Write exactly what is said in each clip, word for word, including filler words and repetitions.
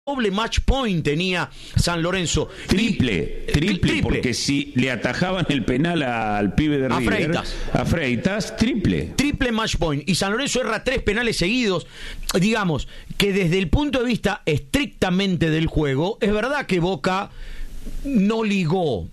Doble match point tenía San Lorenzo. Triple, y, triple, triple, porque si le atajaban el penal al pibe de River, a Freitas, a Freitas, triple. Triple match point. Y San Lorenzo erra tres penales seguidos. Digamos que desde el punto de vista estrictamente del juego, es verdad que Boca no ligó.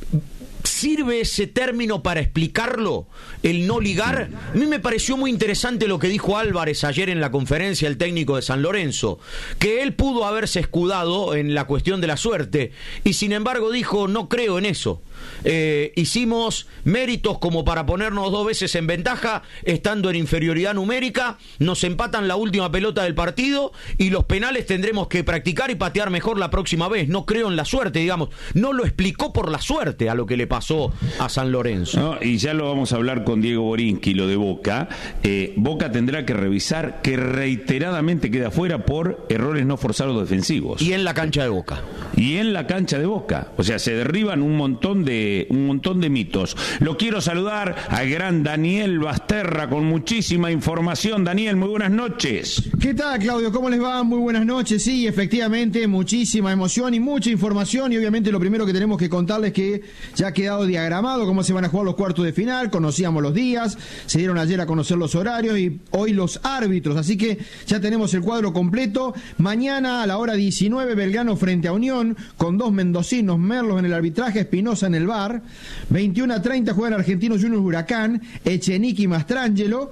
¿Sirve ese término para explicarlo? El no ligar. A mí me pareció muy interesante lo que dijo Álvarez ayer en la conferencia, el técnico de San Lorenzo, que él pudo haberse escudado en la cuestión de la suerte y sin embargo dijo, no creo en eso. Eh, hicimos méritos como para ponernos dos veces en ventaja estando en inferioridad numérica, nos empatan la última pelota del partido y los penales tendremos que practicar y patear mejor la próxima vez. No creo en la suerte, digamos. No lo explicó por la suerte a lo que le pasó a San Lorenzo. No, y ya lo vamos a hablar con Diego Borinqui, lo de Boca. Eh, Boca tendrá que revisar que reiteradamente queda fuera por errores no forzados defensivos. Y en la cancha de Boca. Y en la cancha de Boca. O sea, se derriban un montón de un montón de mitos. Lo quiero saludar al gran Daniel Basterra con muchísima información. Daniel, muy buenas noches. ¿Qué tal, Claudio? ¿Cómo les va? Muy buenas noches. Sí, efectivamente, muchísima emoción y mucha información. Y obviamente lo primero que tenemos que contarles es que ya ha quedado diagramado cómo se van a jugar los cuartos de final. Conocíamos los días, se dieron ayer a conocer los horarios y hoy los árbitros. Así que ya tenemos el cuadro completo. Mañana a la hora diecinueve, Belgrano frente a Unión, con dos mendocinos, Merlos en el arbitraje, Espinosa en el V A R. veintiuno a treinta juegan Argentinos Juniors Huracán, Echenique y Mastrangelo.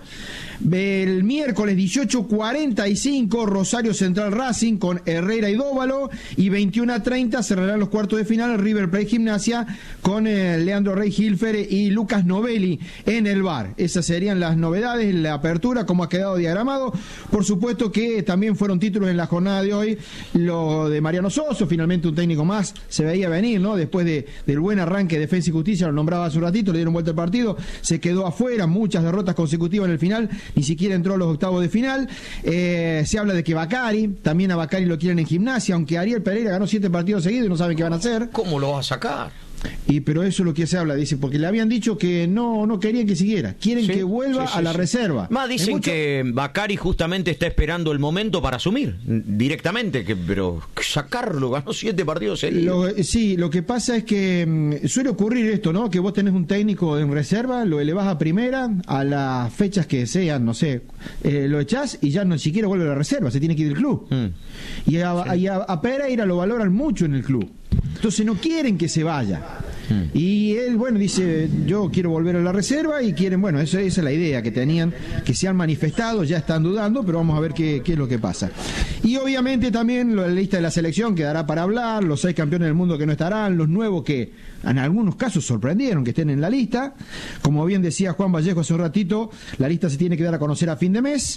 El miércoles dieciocho cuarenta y cinco, Rosario Central Racing con Herrera y Dóvalo. Y veintiuno a treinta cerrarán los cuartos de final River Plate Gimnasia con eh, Leandro Rey Hilfer y Lucas Novelli en el V A R. Esas serían las novedades en la apertura, como ha quedado diagramado. Por supuesto que también fueron títulos en la jornada de hoy. Lo de Mariano Soso, finalmente un técnico más, se veía venir, ¿no? Después de, del buen arranque de Defensa y Justicia, lo nombraba hace un ratito, le dieron vuelta al partido, se quedó afuera, muchas derrotas consecutivas en el final, ni siquiera entró a los octavos de final. Eh, se habla de que Bacari, también a Bacari lo quieren en Gimnasia, aunque Ariel Pereira ganó siete partidos seguidos y no saben qué van a hacer. ¿Cómo lo va a sacar? Y pero eso es lo que se habla, dice, porque le habían dicho que no no querían que siguiera, quieren sí, que vuelva sí, sí, a la sí. reserva. Más dicen mucho... que Bacari justamente está esperando el momento para asumir directamente, que pero sacarlo, ganó siete partidos seguidos. Lo, sí, lo que pasa es que mmm, suele ocurrir esto, ¿no? Que vos tenés un técnico en reserva, lo elevás a primera, a las fechas que sean, no sé, eh, lo echás y ya no siquiera vuelve a la reserva, se tiene que ir del club. Mm. Y, a, sí. y a, a Pereira lo valoran mucho en el club. Entonces no quieren que se vaya. Hmm. Y él, bueno, dice, yo quiero volver a la reserva y quieren, bueno, eso, esa es la idea que tenían, que se han manifestado, ya están dudando, pero vamos a ver qué, qué es lo que pasa. Y obviamente también la lista de la selección quedará para hablar, los seis campeones del mundo que no estarán, los nuevos que en algunos casos sorprendieron que estén en la lista. Como bien decía Juan Vallejo hace un ratito, la lista se tiene que dar a conocer a fin de mes.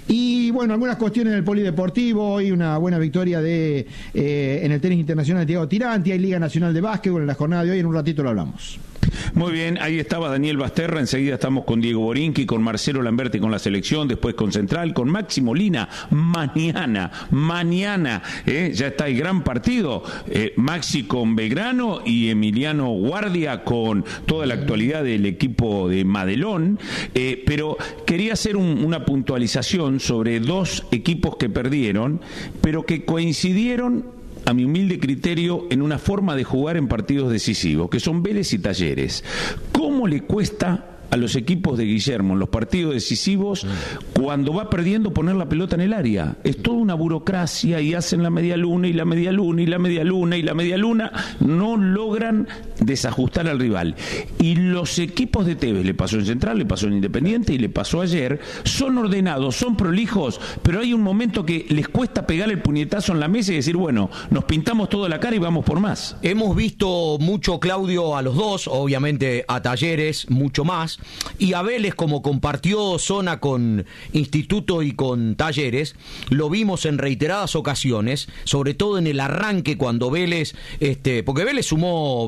Y bueno, algunas cuestiones del polideportivo, hoy una buena victoria de eh, en el tenis internacional de Thiago Tiranti, hay Liga Nacional de Básquetbol en la jornada de hoy, en un ratito lo hablamos. Muy bien, ahí estaba Daniel Basterra, enseguida estamos con Diego Borinqui, con Marcelo Lamberti con la selección, después con Central, con Máximo Lina, mañana, mañana, eh, ya está el gran partido, eh, Maxi con Belgrano y Emiliano Guardia con toda la actualidad del equipo de Madelón, eh, pero quería hacer un, una puntualización sobre dos equipos que perdieron, pero que coincidieron, a mi humilde criterio, en una forma de jugar en partidos decisivos, que son Vélez y Talleres. ¿Cómo le cuesta a los equipos de Guillermo en los partidos decisivos, cuando va perdiendo, poner la pelota en el área? Es toda una burocracia y hacen la media luna y la media luna y la media luna y la media luna, no logran desajustar al rival. Y los equipos de Tevez, le pasó en Central, le pasó en Independiente y le pasó ayer, son ordenados, son prolijos, pero hay un momento que les cuesta pegar el puñetazo en la mesa y decir, bueno, nos pintamos toda la cara y vamos por más. Hemos visto mucho, Claudio, a los dos, obviamente a Talleres mucho más, y a Vélez, como compartió zona con Instituto y con Talleres, lo vimos en reiteradas ocasiones, sobre todo en el arranque, cuando Vélez, este, porque Vélez sumó veintiocho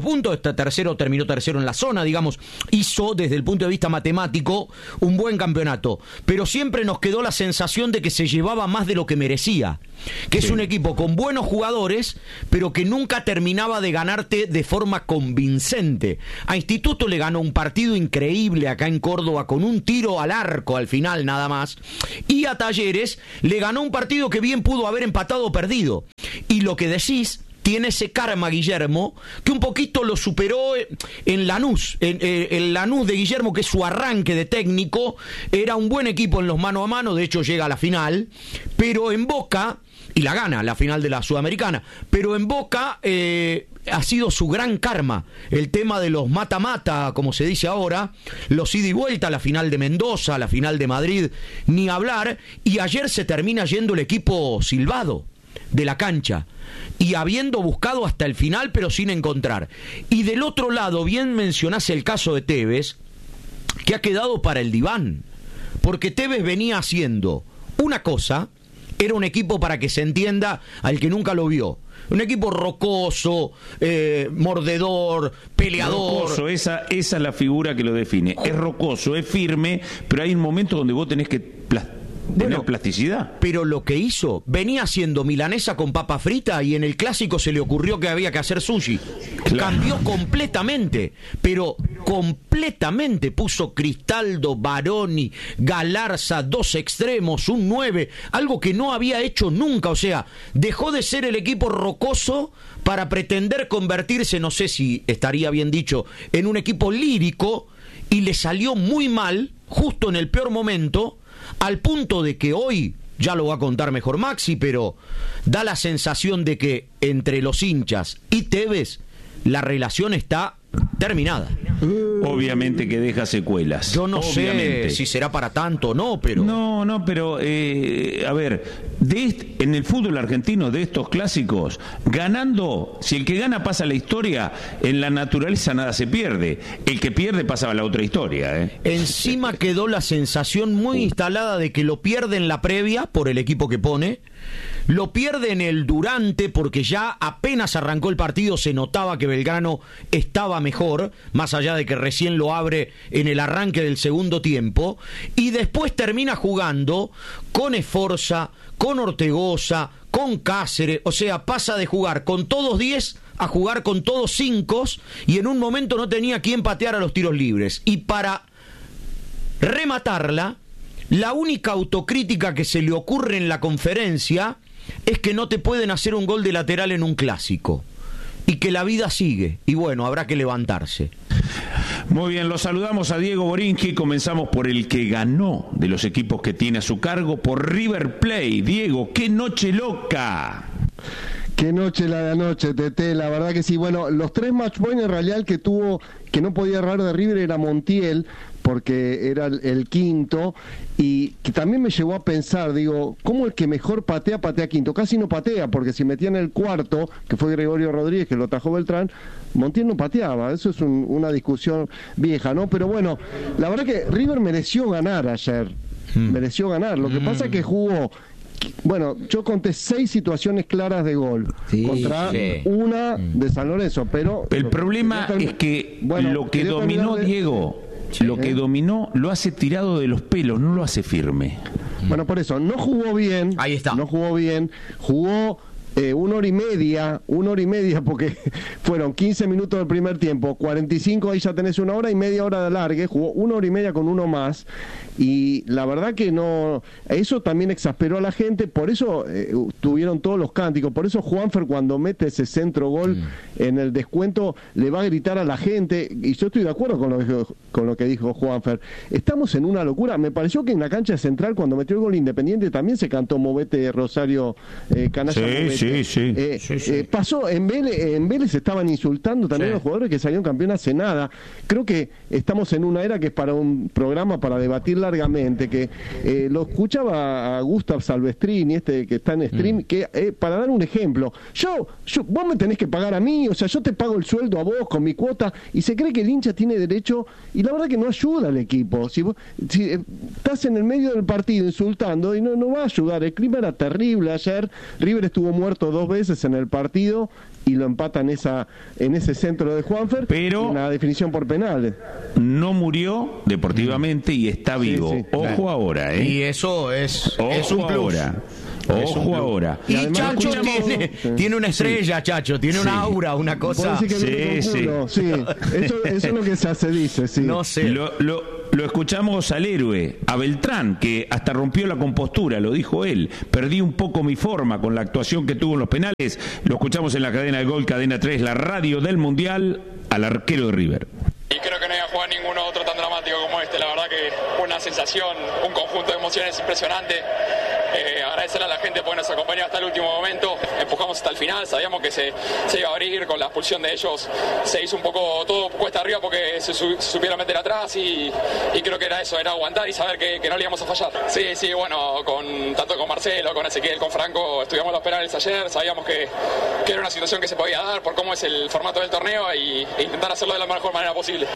puntos, está tercero, terminó tercero en la zona, digamos, hizo desde el punto de vista matemático un buen campeonato, pero siempre nos quedó la sensación de que se llevaba más de lo que merecía, que sí. Es un equipo con buenos jugadores, pero que nunca terminaba de ganarte de forma convincente. A Instituto le ganó un partido increíble acá en Córdoba con un tiro al arco al final nada más, y a Talleres le ganó un partido que bien pudo haber empatado o perdido. Y lo que decís, tiene ese karma Guillermo, que un poquito lo superó en Lanús. En, en, en Lanús de Guillermo, que es su arranque de técnico, era un buen equipo en los mano a mano, de hecho llega a la final, pero en Boca, y la gana, la final de la Sudamericana, pero en Boca eh, ha sido su gran karma, el tema de los mata-mata, como se dice ahora, los ida y vuelta, la final de Mendoza, la final de Madrid, ni hablar, y ayer se termina yendo el equipo silbado de la cancha, y habiendo buscado hasta el final pero sin encontrar. Y del otro lado, bien mencionás el caso de Tevez, que ha quedado para el diván, porque Tevez venía haciendo una cosa, era un equipo, para que se entienda al que nunca lo vio, un equipo rocoso, eh, mordedor, peleador. Rocoso, esa, esa es la figura que lo define. Es rocoso, es firme, pero hay un momento donde vos tenés que plastar. Bueno, plasticidad. Pero lo que hizo, venía haciendo milanesa con papa frita y en el clásico se le ocurrió que había que hacer sushi. Claro. Cambió completamente, pero completamente. Puso Cristaldo, Baroni, Galarza, dos extremos, un nueve, algo que no había hecho nunca. O sea, dejó de ser el equipo rocoso para pretender convertirse, no sé si estaría bien dicho, en un equipo lírico, y le salió muy mal, justo en el peor momento, al punto de que hoy, ya lo va a contar mejor Maxi, pero da la sensación de que entre los hinchas y Tevez la relación está terminada. Obviamente que deja secuelas. Yo no Obviamente. sé si será para tanto o no, pero... No, no, pero, eh, a ver, de este, en el fútbol argentino, de estos clásicos, ganando, si el que gana pasa a la historia, en la naturaleza nada se pierde. El que pierde pasa a la otra historia. ¿eh? Encima quedó la sensación muy instalada de que lo pierde en la previa por el equipo que pone, lo pierde en el durante, porque ya apenas arrancó el partido se notaba que Belgrano estaba mejor, más allá de que recién lo abre en el arranque del segundo tiempo, y después termina jugando con Esforza, con Ortegoza, con Cáceres, o sea, pasa de jugar con todos diez a jugar con todos cinco, y en un momento no tenía quien patear a los tiros libres. Y para rematarla, la única autocrítica que se le ocurre en la conferencia es que no te pueden hacer un gol de lateral en un clásico y que la vida sigue, y bueno, habrá que levantarse. Muy bien, los saludamos a Diego Borinqui. Comenzamos por el que ganó de los equipos que tiene a su cargo, por River Plate. Diego, qué noche loca. Qué noche la de anoche, Tete, la verdad que sí. Bueno, los tres match points en realidad el que tuvo, que no podía errar de River era Montiel, porque era el, el quinto, y que también me llevó a pensar, digo, ¿cómo el que mejor patea, patea quinto? Casi no patea, porque si metía en el cuarto, que fue Gregorio Rodríguez, que lo atajó Beltrán, Montiel no pateaba. Eso es un, una discusión vieja, ¿no? Pero bueno, la verdad que River mereció ganar ayer, mm. mereció ganar. Lo que mm. pasa es que jugó... Bueno, yo conté seis situaciones claras de gol sí, contra sí. una de San Lorenzo, pero... El problema que es que bueno, lo que dominó de... Diego, sí. lo que dominó lo hace tirado de los pelos, no lo hace firme. Bueno, por eso, no jugó bien. Ahí está. No jugó bien, jugó... Eh, una hora y media, una hora y media, porque fueron quince minutos del primer tiempo, cuarenta y cinco, ahí ya tenés una hora y media hora de alargue, jugó una hora y media con uno más, y la verdad que no, eso también exasperó a la gente, por eso eh, tuvieron todos los cánticos, por eso Juanfer cuando mete ese centro gol mm. en el descuento le va a gritar a la gente, y yo estoy de acuerdo con lo que, con lo que dijo Juanfer, estamos en una locura. Me pareció que en la cancha central cuando metió el gol Independiente también se cantó Movete Rosario, eh, Canalla sí, Movete. Sí, sí. Eh, sí, sí. Eh, pasó en Vélez, en Vélez estaban insultando también sí. a los jugadores que salieron campeones hace nada. Creo que estamos en una era que es para un programa para debatir largamente, que eh, lo escuchaba a Gustav Salvestrini, este que está en stream, mm. que eh, para dar un ejemplo, yo, yo, vos me tenés que pagar a mí, o sea, yo te pago el sueldo a vos con mi cuota, y se cree que el hincha tiene derecho, y la verdad que no ayuda al equipo. Si, vos, si eh, estás en el medio del partido insultando, y no, no va a ayudar. El clima era terrible ayer, River estuvo muerto muerto dos veces en el partido y lo empatan esa, en ese centro de Juanfer, pero en la definición por penales. No murió deportivamente y está vivo. Sí, sí. Ojo Claro. ahora, ¿eh? Y eso es, Ojo es un plus. ahora. Ojo ahora. Y, Y además Chacho escuchamos- tiene, sí. tiene una estrella, Chacho, tiene Sí. una aura, una cosa. ¿Puedo decir que viene Sí, con culo? Sí, eso, eso es lo que se, se dice, sí. No sé. Lo, lo, lo escuchamos al héroe, a Beltrán, que hasta rompió la compostura, lo dijo él. Perdí un poco mi forma con la actuación que tuvo en los penales. Lo escuchamos en la cadena de Gol, Cadena tres, la radio del Mundial, al arquero de River. Y creo que no iba a jugar ninguno otro tan dramático como este. La verdad que fue una sensación, un conjunto de emociones impresionante. Eh, agradecer a la gente porque nos acompañó hasta el último momento. Empujamos hasta el final, sabíamos que se, se iba a abrir con la expulsión de ellos. Se hizo un poco todo cuesta arriba porque se, su, se supieron meter atrás y, y creo que era eso, era aguantar y saber que, que no le íbamos a fallar. Sí, sí, bueno, con, tanto con Marcelo, con Ezequiel, con Franco, estudiamos los penales ayer, sabíamos que, que era una situación que se podía dar por cómo es el formato del torneo y, e intentar hacerlo de la mejor manera posible.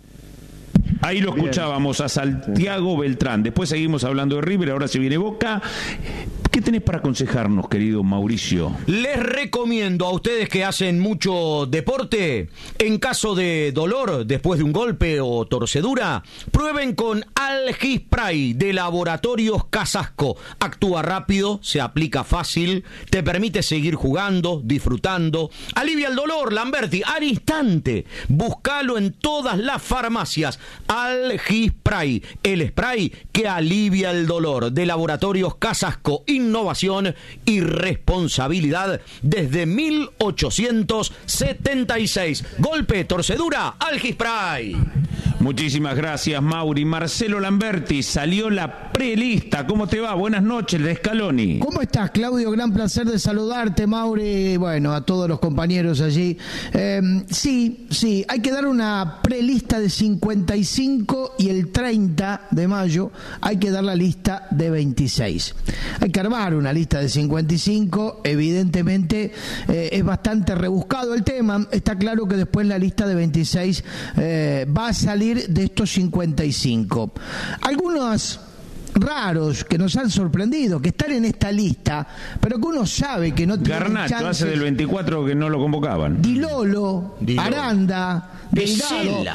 Ahí lo escuchábamos a Santiago Beltrán. Después seguimos hablando de River, ahora se viene Boca. ¿Qué tenés para aconsejarnos, querido Mauricio? Les recomiendo a ustedes que hacen mucho deporte, en caso de dolor después de un golpe o torcedura, prueben con Algispray de Laboratorios Casasco. Actúa rápido, se aplica fácil, te permite seguir jugando, disfrutando, alivia el dolor, Lamberti, al instante. Búscalo en todas las farmacias. Algispray, el spray que alivia el dolor, de Laboratorios Casasco. Innovación y responsabilidad desde mil ochocientos setenta y seis. Golpe, torcedura, Algispray. Muchísimas gracias, Mauri. Marcelo Lamberti, salió la prelista. ¿Cómo te va? Buenas noches, de Scaloni. ¿Cómo estás, Claudio? Gran placer de saludarte, Mauri, bueno, a todos los compañeros allí. Eh, sí, sí, hay que dar una prelista de cincuenta y cinco y el treinta de mayo hay que dar la lista de veintiséis. Hay que armar una lista de cincuenta y cinco, evidentemente eh, es bastante rebuscado el tema. Está claro que después la lista de veintiséis eh, va a salir de estos cincuenta y cinco. Algunos raros que nos han sorprendido, que están en esta lista, pero que uno sabe que no tienen Garnacho chances. hace del veinticuatro que no lo convocaban. Di Lolo, Di Lolo. Aranda, Delgado, Pesela.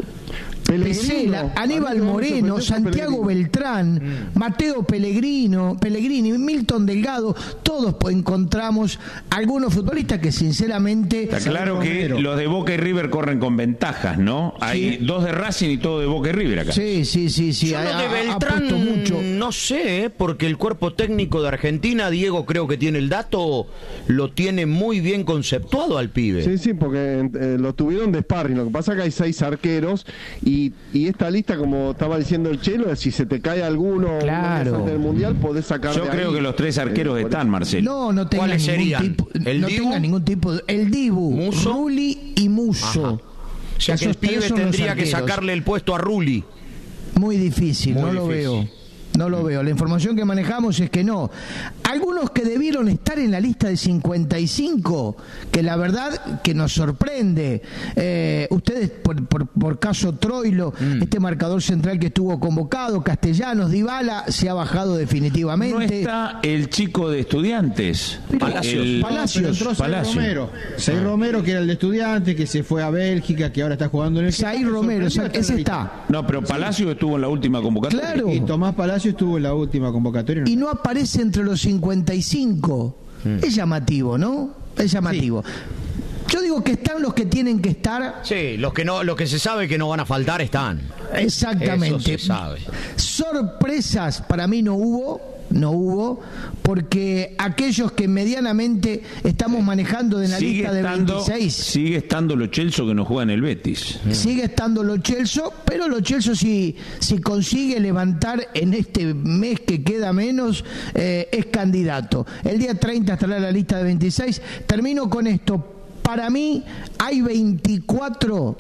Pesela, Aníbal Moreno, Santiago Beltrán, Mateo Pellegrino, Pellegrini, Milton Delgado, todos pues encontramos algunos futbolistas que sinceramente... Está claro que los de Boca y River corren con ventajas, ¿no? Hay dos de Racing y todo de Boca y River acá. Sí, sí, sí, sí. Yo ha, lo de ha- ha Beltrán puesto mucho. no sé, ¿eh? Porque el cuerpo técnico de Argentina, Diego creo que tiene el dato, lo tiene muy bien conceptuado al pibe. Sí, sí, porque eh, lo tuvieron de sparring. Lo que pasa es que hay seis arqueros y, y esta lista, como estaba diciendo el Chelo, si se te cae alguno Claro. uno del Mundial, podés sacar Yo de creo ahí. que los tres arqueros Eh, por están, Marcelo. No, no tenga ¿Cuáles ningún serían? tipo, ¿El no Dibu? tenga ningún tipo de, el Dibu, ¿Muso? Rulli y Muso. Ajá. O sea que el Esos tres pibe son los tendría que arqueros. sacarle el puesto a Rulli. Muy difícil, Muy no lo difícil. veo. No lo veo. La información que manejamos es que no. Algunos que debieron estar en la lista de cincuenta y cinco, que la verdad que nos sorprende. Eh, ustedes, por, por, por caso Troilo, Mm. este marcador central que estuvo convocado, Castellanos, Dybala, se ha bajado definitivamente. No está el chico de Estudiantes. Palacios. El- Palacios. Pero entró Zair Palacio. Romero. Zair Romero, que era el de Estudiantes, que se fue a Bélgica, que ahora está jugando en el... Zair Romero, Sorprendió ese estar en la está. No, pero Palacio estuvo en la última convocatoria. Claro. lista. Y Tomás Palacio estuvo en la última convocatoria. Y no aparece entre los cincuenta y cinco. Es llamativo, ¿no? Es llamativo. Yo digo que están los que tienen que estar. Sí, los que no, los que se sabe que no van a faltar están. Exactamente. Eso se sabe. Sorpresas para mí no hubo, no hubo, porque aquellos que medianamente estamos manejando en la Sigue lista de estando, veintiséis, sigue estando Lo Celso que no juega en el Betis. sigue estando Lo Celso, pero Lo Celso si, si consigue levantar en este mes que queda menos, eh, es candidato. El día treinta estará en la lista de veintiséis. Termino con esto. Para mí hay veinticuatro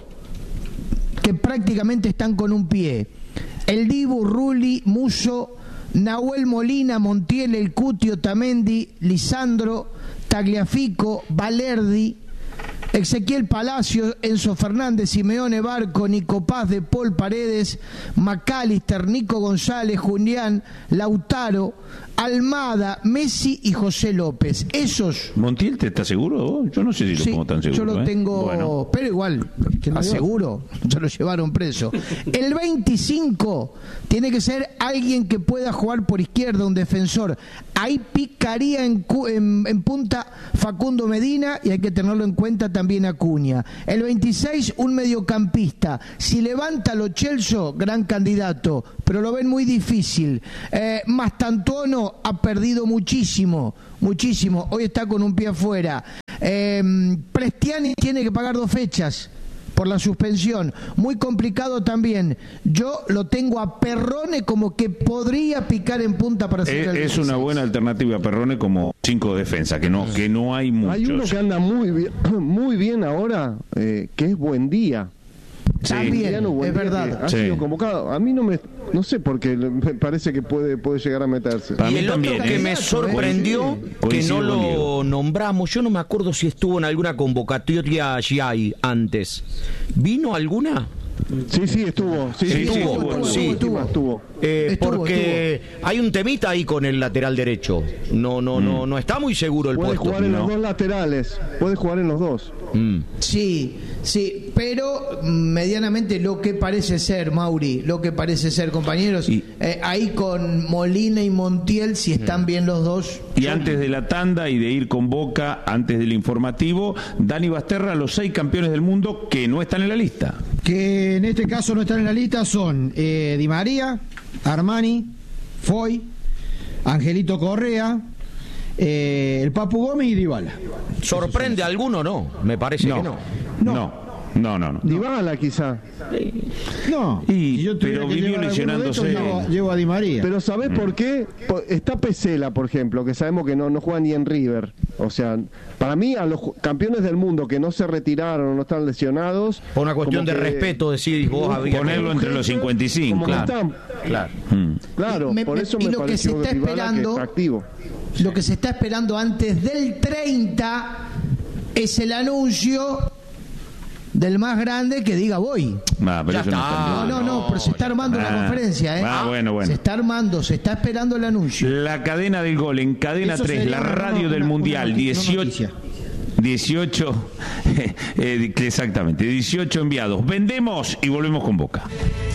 que prácticamente están con un pie. El Dibu, Rulli, Muso, Nahuel Molina, Montiel, El Cuti, Otamendi, Lisandro, Tagliafico, Valerdi, Ezequiel Palacio, Enzo Fernández, Simeone Barco, Nico Paz, De Paul, Paredes, McAllister, Nico González, Julián, Lautaro, Almada, Messi y José López. Esos. ¿Montiel te está seguro vos? Yo no sé si lo sí, pongo tan seguro. Yo lo ¿eh? tengo, bueno. pero igual, aseguro, se lo llevaron preso. El veinticinco tiene que ser alguien que pueda jugar por izquierda, un defensor. Ahí picaría en, en, en punta Facundo Medina y hay que tenerlo en cuenta también Acuña. El veintiséis, un mediocampista. Si levanta Lo Celso, gran candidato, pero lo ven muy difícil. Eh, Mastantuono ha perdido muchísimo, muchísimo. Hoy está con un pie afuera. Eh, Prestiani tiene que pagar dos fechas por la suspensión. Muy complicado también. Yo lo tengo a Perrone como que podría picar en punta para hacer el Es, es una buena alternativa a Perrone como cinco de defensa, que no, que no hay muchos. Hay uno que anda muy bien, muy bien ahora, eh, que es Buendía. También, Buendía, es verdad. Ha Sí. sido convocado. A mí no me, no sé por qué, me parece que puede, puede llegar a meterse. Para Y mí el también, otro que ¿eh? me sorprendió, que Coincido no con lo Diego. nombramos, yo no me acuerdo si estuvo en alguna convocatoria allí antes. ¿Vino alguna? Sí, sí, estuvo. Sí, Sí, sí, sí, estuvo, estuvo, sí, estuvo. estuvo. Eh, Estuvo, porque hay un temita ahí con el lateral derecho. No, no, no, no está muy seguro el Puede puesto. jugar en No. los dos laterales. Puede jugar en los dos. Mm. Sí, sí, pero medianamente lo que parece ser, Mauri, lo que parece ser, compañeros, Y- eh, ahí con Molina y Montiel, si están bien los dos. Y antes de la tanda y de ir con Boca, antes del informativo, Dani Basterra, los seis campeones del mundo que no están en la lista. Que en este caso no están en la lista son eh, Di María, Armani, Foy, Angelito Correa, eh, el Papu Gómez y Dybala. ¿Sorprende a alguno? No, me parece que no. no, no, no, no. Dybala quizá. No, Y- si yo tuviera pero que vivió llevar alguno de estos, lesionándose. llevo, llevo a Di María. Pero ¿sabés por qué? Po- Está Pesela, por ejemplo, que sabemos que no, no juega ni en River. O sea, para mí, a los ju- campeones del mundo que no se retiraron o no están lesionados. Por una cuestión de como que- respeto, decir vos había Ponerlo entre los cincuenta y cinco. Como que Claro. están. Claro. Mm. Claro, Me- por me- eso y me lo que pareció se está Dybala que esperando- está activo. Lo que se está esperando antes del treinta es el anuncio del más grande que diga voy. Ah, pero Ya eso no está. está No, bien. no, no, pero se está armando Ah, la conferencia, ¿eh? ah, bueno, bueno. Se está armando, se está esperando el anuncio. La cadena del gol en Cadena Eso tres, sería la una- radio una- del una Mundial, noti- una dieciocho, noticia. dieciocho, eh, exactamente, dieciocho enviados. Vendemos y volvemos con Boca.